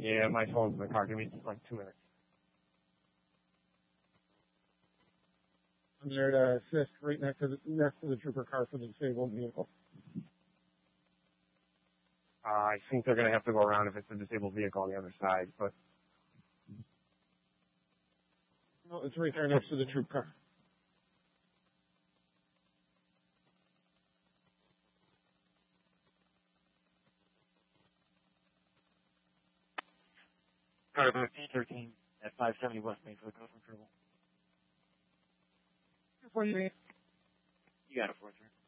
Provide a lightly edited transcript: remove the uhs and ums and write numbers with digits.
Yeah, my phone's in the car. Give me like 2 minutes. I'm there to assist right next to the trooper car for the disabled vehicle. I think they're going to have to go around if it's a disabled vehicle on the other side, but... No, it's right there next to the troop car. Car P13 at 570 West Main for the code from Trouble. What do you mean? You got it, 4-3.